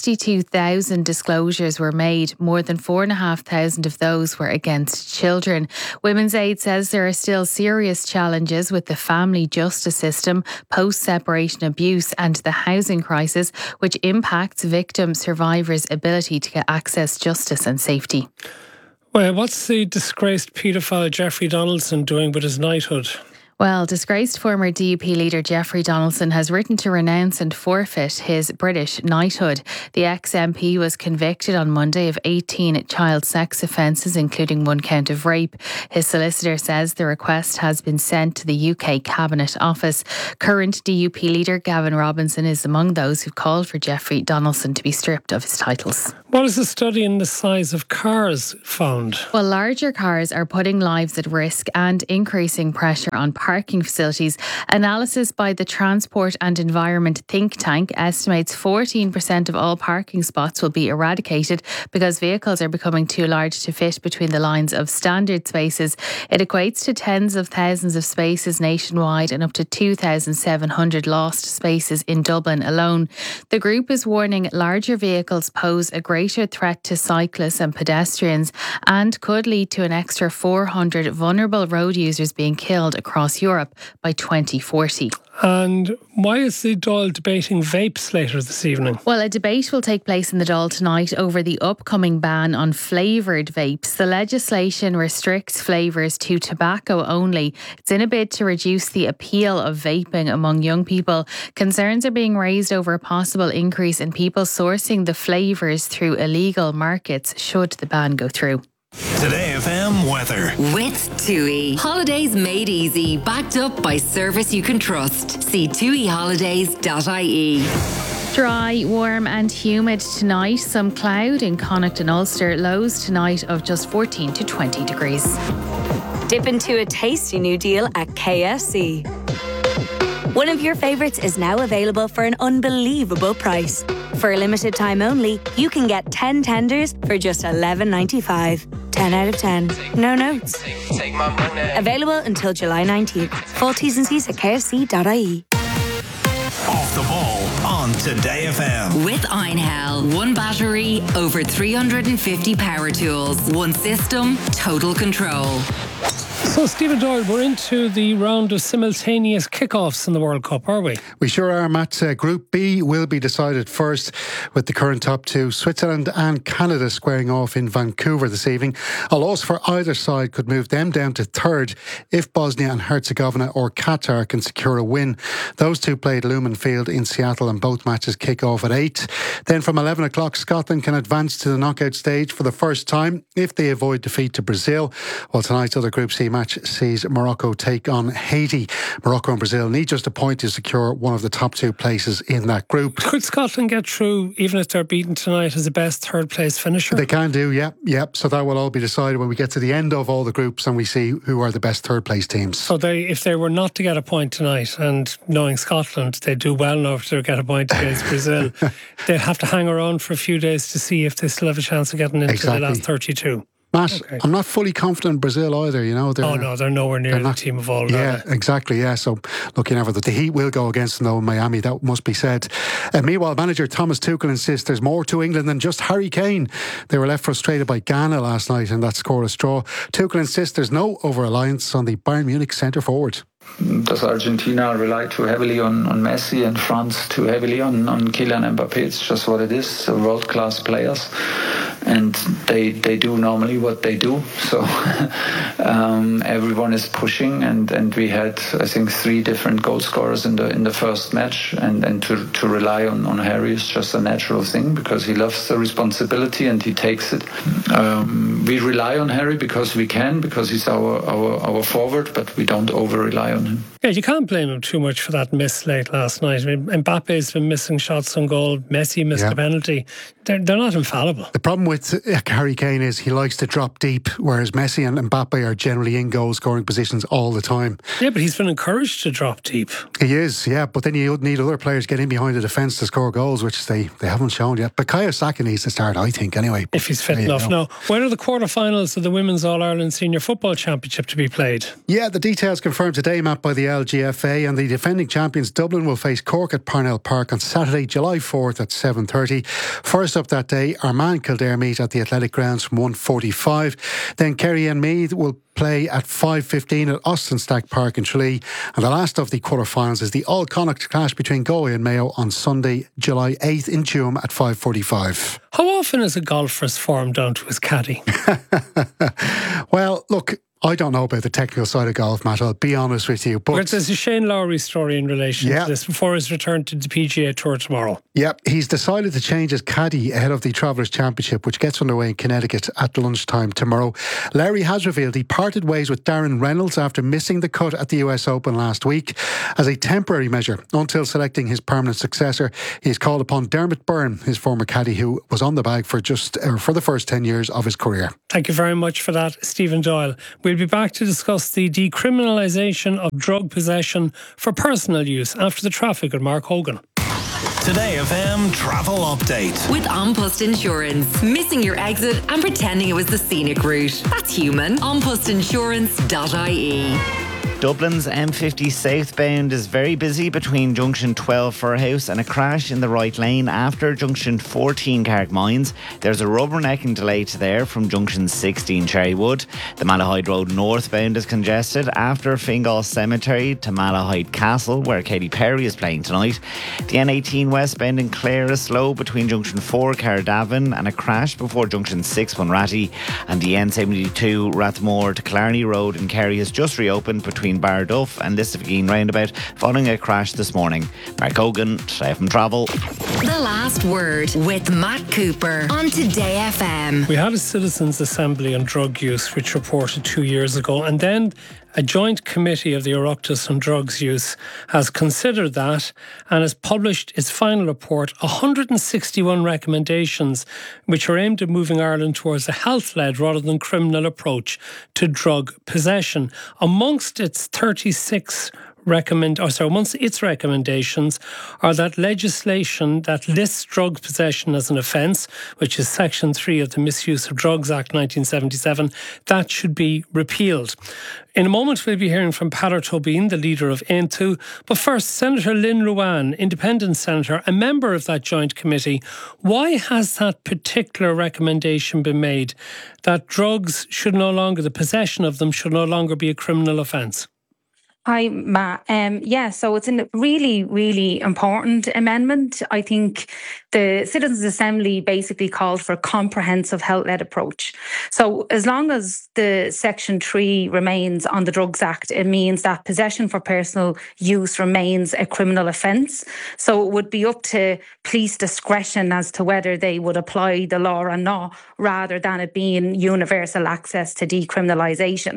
62,000 disclosures were made. More than 4,500 of those were against children. Women's Aid says there are still serious challenges with the family justice system, post-separation abuse and the housing crisis, which impacts victim survivors' ability to get access to justice and safety. Well, what's the disgraced paedophile Jeffrey Donaldson doing with his knighthood? Well, disgraced former DUP leader Jeffrey Donaldson has written to renounce and forfeit his British knighthood. The ex-MP was convicted on Monday of 18 child sex offences, including 1 count of rape. His solicitor says the request has been sent to the UK Cabinet Office. Current DUP leader Gavin Robinson is among those who called for Jeffrey Donaldson to be stripped of his titles. What is the study in the size of cars found? Well, larger cars are putting lives at risk and increasing pressure on parking facilities. Analysis by the Transport and Environment think tank estimates 14% of all parking spots will be eradicated because vehicles are becoming too large to fit between the lines of standard spaces. It equates to tens of thousands of spaces nationwide and up to 2,700 lost spaces in Dublin alone. The group is warning larger vehicles pose a greater threat to cyclists and pedestrians and could lead to an extra 400 vulnerable road users being killed across across Europe by 2040. And why is the Dáil debating vapes later this evening? Well, a debate will take place in the Dáil tonight over the upcoming ban on flavoured vapes. The legislation restricts flavours to tobacco only. It's in a bid to reduce the appeal of vaping among young people. Concerns are being raised over a possible increase in people sourcing the flavours through illegal markets should the ban go through. Today FM weather. With TUI. Holidays made easy, backed up by service you can trust. See tuiholidays.ie. Dry, warm and humid tonight. Some cloud in Connacht and Ulster. Lows tonight of just 14 to 20 degrees. Dip into a tasty new deal at KFC. One of your favourites is now available for an unbelievable price. For a limited time only, you can get 10 tenders for just $11.95. 10 out of 10. No notes. Take my money. Available until July 19th. Full T's and C's at kfc.ie. Off the ball on Today FM. With Einhell. One battery, over 350 power tools. One system, total control. So, Stephen Doyle, we're into the round of simultaneous kickoffs in the World Cup, are we? We sure are, Matt. Group B will be decided first with the current top two, Switzerland and Canada, squaring off in Vancouver this evening. A loss for either side could move them down to third if Bosnia and Herzegovina or Qatar can secure a win. Those two played Lumen Field in Seattle and both matches kick off at 8. Then from 11 o'clock, Scotland can advance to the knockout stage for the first time if they avoid defeat to Brazil. While tonight's other Group C match sees Morocco take on Haiti. Morocco and Brazil need just a point to secure one of the top two places in that group. Could Scotland get through even if they're beaten tonight as the best third place finisher? They can do, yeah. So that will all be decided when we get to the end of all the groups and we see who are the best third place teams. So if they were not to get a point tonight, and knowing Scotland, they do well enough to get a point against Brazil, they'd have to hang around for a few days to see if they still have a chance of getting into the last 32. Matt, okay. I'm not fully confident in Brazil either, you know. They're nowhere near the team of old. Yeah, exactly, yeah. So, looking over the Heat will go against them though in Miami, that must be said. Meanwhile, manager Thomas Tuchel insists there's more to England than just Harry Kane. They were left frustrated by Ghana last night in that scoreless draw. Tuchel insists there's no over-reliance on the Bayern Munich centre-forward. Does Argentina rely too heavily on Messi and France too heavily on Kylian Mbappé? It's just what it is. They're world-class players, and they do normally what they do. So everyone is pushing, and we had, I think, 3 different goal scorers in the first match, and to rely on Harry is just a natural thing because he loves the responsibility and he takes it. We rely on Harry because we can, because he's our forward, but we don't over-rely on him. Yeah, you can't blame him too much for that miss late last night. I mean, Mbappe's been missing shots on goal. Messi missed a penalty. They're not infallible. The problem with Harry Kane is he likes to drop deep, whereas Messi and Mbappe are generally in goal-scoring positions all the time. Yeah, but he's been encouraged to drop deep. He is, yeah, but then you need other players get in behind the defence to score goals, which they haven't shown yet. But Bukayo Saka needs to start, I think, anyway. If he's fit enough. Now, when are the quarterfinals of the Women's All-Ireland Senior Football Championship to be played? Yeah, the details confirmed today, Matt, by the LGFA, and the defending champions Dublin will face Cork at Parnell Park on Saturday, July 4th at 7:30. First up that day, Armagh Kildare meet at the Athletic Grounds from 1:45. Then Kerry and Meath will play at 5:15 at Austin Stack Park in Tralee. And the last of the quarterfinals is the All-Connacht clash between Galway and Mayo on Sunday, July 8th in Tuam at 5:45. How often is a golfer's form down to his caddy? Well, look, I don't know about the technical side of golf, Matt, I'll be honest with you. But there's a Shane Lowry story in relation to this before his return to the PGA Tour tomorrow. Yep, he's decided to change his caddy ahead of the Travellers' Championship, which gets underway in Connecticut at lunchtime tomorrow. Lowry has revealed he parted ways with Darren Reynolds after missing the cut at the US Open last week. As a temporary measure, until selecting his permanent successor, he's called upon Dermot Byrne, his former caddy, who was on the bag for the first 10 years of his career. Thank you very much for that, Stephen Doyle. We'll be back to discuss the decriminalisation of drug possession for personal use after the traffic with Mark Hogan. Today FM travel update. With An Post Insurance. Missing your exit and pretending it was the scenic route. That's human. AnPostInsurance.ie. Dublin's M50 southbound is very busy between junction 12 Furhouse and a crash in the right lane after junction 14 Carrickmines. There's a rubbernecking delay to there from junction 16 Cherrywood. The Malahide Road northbound is congested after Fingal Cemetery to Malahide Castle, where Katy Perry is playing tonight. The N18 westbound in Clare is slow between junction 4 Carradavin and a crash before junction 6 Bunratty. And the N72 Rathmore to Clarny Road in Kerry has just reopened between Barduff and Lissafiegeen roundabout following a crash this morning. Mark Hogan, FM Travel. The Last Word with Matt Cooper on Today FM. We had a citizens' assembly on drug use which reported 2 years ago, and then a joint committee of the Oireachtas on drugs use has considered that and has published its final report, 161 recommendations which are aimed at moving Ireland towards a health-led rather than criminal approach to drug possession. Amongst its amongst its recommendations are that legislation that lists drug possession as an offence, which is Section 3 of the Misuse of Drugs Act 1977, that should be repealed. In a moment, we'll be hearing from Peadar Tóibín, the leader of Aontú. But first, Senator Lynn Ruane, independent senator, a member of that joint committee. Why has that particular recommendation been made that drugs should no longer, the possession of them should no longer be a criminal offence? Hi, Matt. So it's a really, really important amendment. I think the Citizens' Assembly basically called for a comprehensive health-led approach. So as long as the Section 3 remains on the Drugs Act, it means that possession for personal use remains a criminal offence. So it would be up to police discretion as to whether they would apply the law or not, rather than it being universal access to decriminalisation.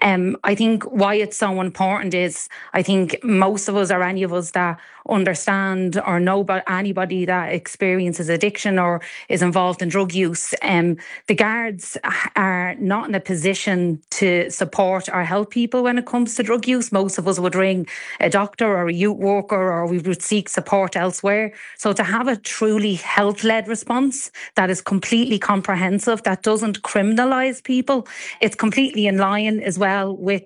I think why it's so important is I think most of us or any of us that understand or know about anybody that experiences addiction or is involved in drug use, the guards are not in a position to support or help people when it comes to drug use. Most of us would ring a doctor or a youth worker, or we would seek support elsewhere. So to have a truly health-led response that is completely comprehensive, that doesn't criminalise people, it's completely in line as well with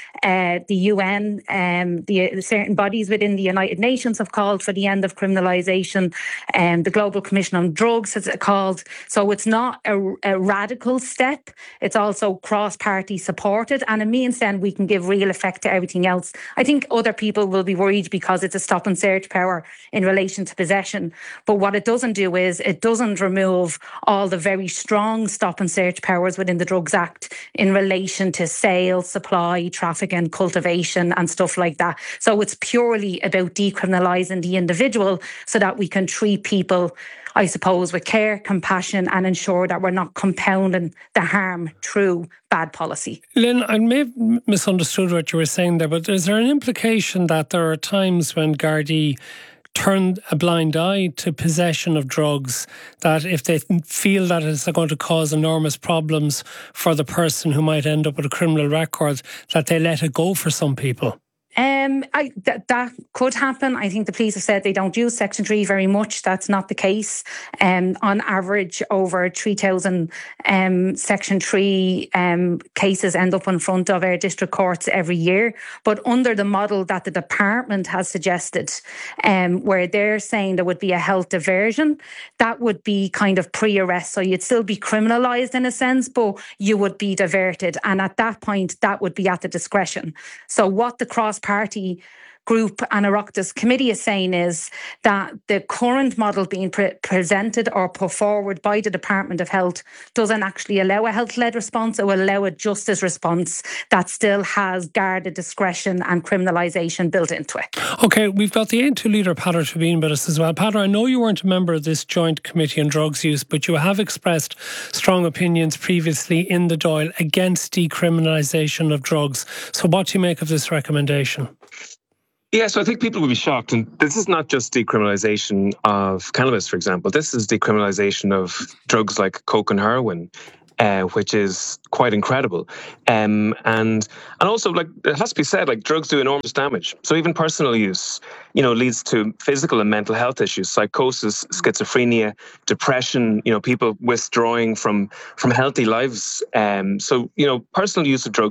the UN. The certain bodies within the United Nations have called for the end of criminalisation. The Global Commission on Drugs has called. So it's not a radical step. It's also cross-party supported, and it means then we can give real effect to everything else. I think other people will be worried because it's a stop and search power in relation to possession. But what it doesn't do is it doesn't remove all the very strong stop and search powers within the Drugs Act in relation to sale, supply, traffic and cultivation and stuff like that. So it's purely about decriminalising the individual so that we can treat people, I suppose, with care, compassion, and ensure that we're not compounding the harm through bad policy. Lynn, I may have misunderstood what you were saying there, but is there an implication that there are times when Gardaí turn a blind eye to possession of drugs, that if they feel that it's going to cause enormous problems for the person who might end up with a criminal record, that they let it go for some people? That could happen. I think the police have said they don't use Section 3 very much. That's not the case. On average, over 3,000 Section 3 cases end up in front of our district courts every year. But under the model that the department has suggested, where they're saying there would be a health diversion, that would be kind of pre-arrest. So you'd still be criminalised in a sense, but you would be diverted. And at that point, that would be at the discretion. So what the cross-party group and Oireachtas committee is saying is that the current model being presented or put forward by the Department of Health doesn't actually allow a health-led response. It will allow a justice response that still has guarded discretion and criminalisation built into it. OK, we've got the Aontú leader, Peadar Tóibín, with us as well. Peadar, I know you weren't a member of this joint committee on drugs use, but you have expressed strong opinions previously in the Dáil against decriminalisation of drugs. So what do you make of this recommendation? Yeah, so I think people will be shocked. And this is not just decriminalisation of cannabis, for example. This is decriminalisation of drugs like coke and heroin, which is quite incredible. And also, like, it has to be said, like, drugs do enormous damage. So even personal use, leads to physical and mental health issues, psychosis, schizophrenia, depression, people withdrawing from healthy lives. So, personal use of drugs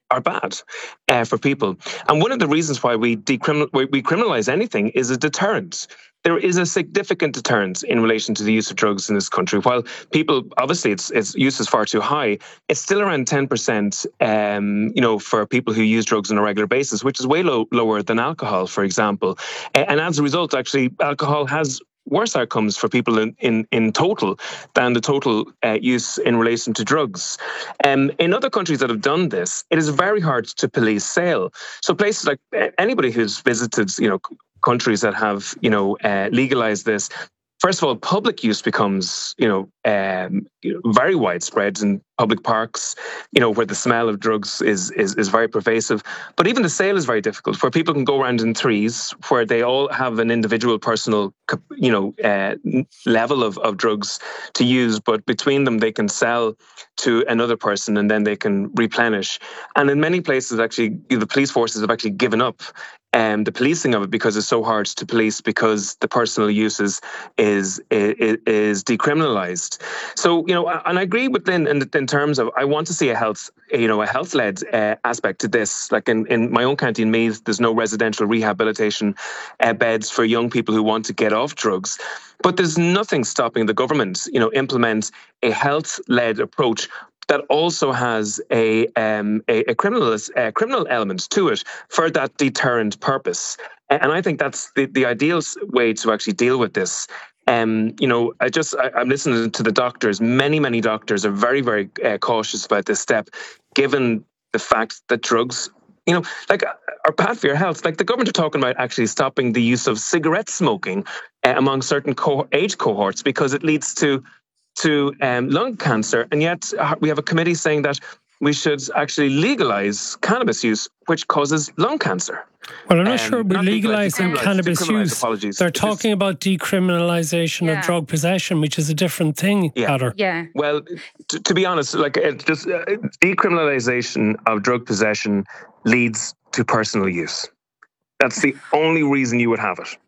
are bad for people. And one of the reasons why we criminalize anything is a deterrent. There is a significant deterrent in relation to the use of drugs in this country. While people, obviously, its use is far too high, it's still around 10%, for people who use drugs on a regular basis, which is way lower than alcohol, for example. And as a result, actually, alcohol has worse outcomes for people in total than the total use in relation to drugs. In other countries that have done this, it is very hard to police sale. So places like anybody who's visited, countries that have, legalized this, first of all, public use becomes, very widespread in public parks, where the smell of drugs is very pervasive. But even the sale is very difficult, where people can go around in threes, where they all have an individual personal, level of drugs to use, but between them they can sell to another person and then they can replenish. And in many places, actually, the police forces have actually given up the policing of it because it's so hard to police because the personal use is decriminalized. So, and I agree with Lynn in terms of I want to see a health-led aspect to this. Like in my own county in Meath, there's no residential rehabilitation beds for young people who want to get off drugs. But there's nothing stopping the government, implement a health-led approach that also has a criminal element to it for that deterrent purpose. And I think that's the ideal way to actually deal with this. I'm listening to the doctors. Many doctors are very, very cautious about this step, given the fact that drugs, are bad for your health. Like the government are talking about actually stopping the use of cigarette smoking among certain age cohorts because it leads to lung cancer, and yet we have a committee saying that we should actually legalize cannabis use, which causes lung cancer. Well, I'm not sure we're legalizing cannabis use. They're talking about decriminalization of drug possession, which is a different thing, Peadar. Yeah. Well, to be honest, decriminalization of drug possession leads to personal use. That's the only reason you would have it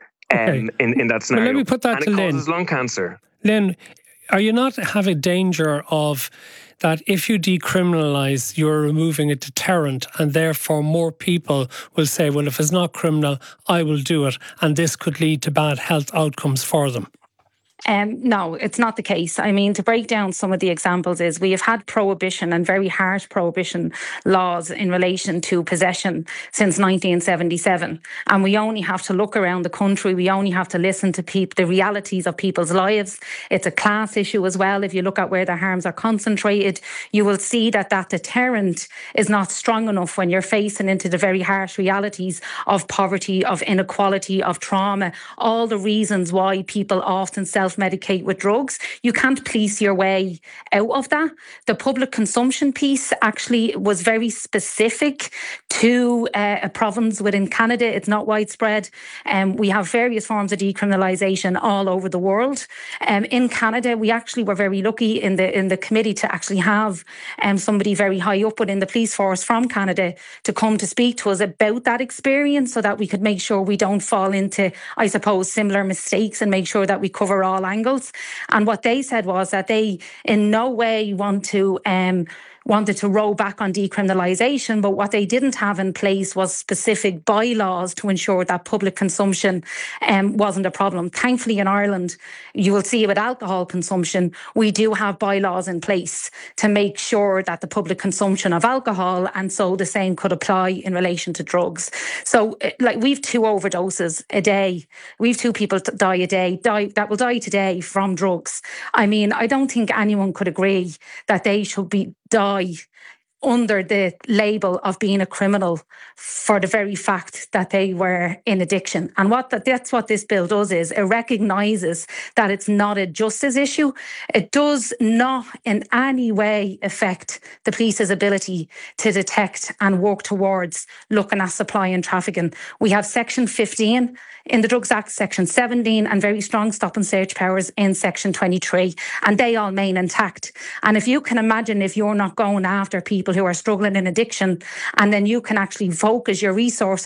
in that scenario. Well, let me put that to Lynn. It causes lung cancer. Lynn, are you not having danger of that if you decriminalise, you're removing a deterrent and therefore more people will say, well, if it's not criminal, I will do it, and this could lead to bad health outcomes for them? No, it's not the case. I mean, to break down some of the examples is we have had prohibition and very harsh prohibition laws in relation to possession since 1977. And we only have to look around the country. We only have to listen to the realities of people's lives. It's a class issue as well. If you look at where the harms are concentrated, you will see that deterrent is not strong enough when you're facing into the very harsh realities of poverty, of inequality, of trauma, all the reasons why people often self-medicate with drugs. You can't police your way out of that. The public consumption piece actually was very specific to a province within Canada. It's not widespread. We have various forms of decriminalisation all over the world. In Canada, we actually were very lucky in the committee to actually have somebody very high up within the police force from Canada to come to speak to us about that experience so that we could make sure we don't fall into, I suppose, similar mistakes and make sure that we cover all angles. And what they said was that they in no way wanted to roll back on decriminalisation, but what they didn't have in place was specific bylaws to ensure that public consumption wasn't a problem. Thankfully, in Ireland, you will see with alcohol consumption, we do have bylaws in place to make sure that the public consumption of alcohol, and so the same could apply in relation to drugs. So, we've 2 overdoses a day. We've 2 people die a day, that will die today from drugs. I mean, I don't think anyone could agree that they should die under the label of being a criminal for the very fact that they were in addiction. And that's what this bill does is it recognises that it's not a justice issue. It does not in any way affect the police's ability to detect and work towards looking at supply and trafficking. We have Section 15 in the Drugs Act, Section 17, and very strong stop and search powers in Section 23, and they all remain intact. And if you can imagine, if you're not going after people who are struggling in addiction, and then you can actually focus your resources